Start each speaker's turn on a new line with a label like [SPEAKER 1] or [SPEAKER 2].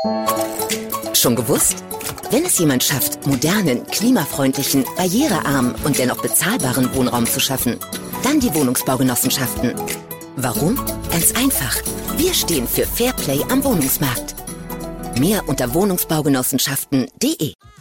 [SPEAKER 1] Schon gewusst? Wenn es jemand schafft, modernen, klimafreundlichen, barrierearmen und dennoch bezahlbaren Wohnraum zu schaffen, dann die Wohnungsbaugenossenschaften. Warum? Ganz einfach. Wir stehen für Fairplay am Wohnungsmarkt. Mehr unter wohnungsbaugenossenschaften.de